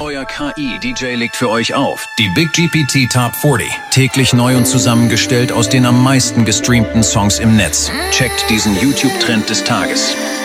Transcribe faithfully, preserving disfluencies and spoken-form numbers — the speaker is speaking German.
euer K I-D J legt für euch auf. Die Big G P T Top vierzig. Täglich neu und zusammengestellt aus den am meisten gestreamten Songs im Netz. Checkt diesen YouTube-Trend des Tages.